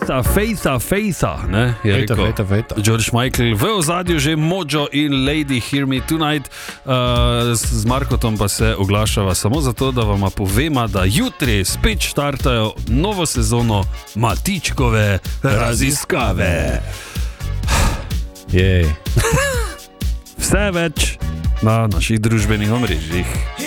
Fejta, ne, je rekel George Michael. V ozadju že Mojo in Lady Hear Me Tonight. Z Markotom pa se oglašava samo zato, da vam povema, da jutri spet štartajo novo sezono Matičkove raziskave. Jej. Vse več na naših družbenih omrežjih.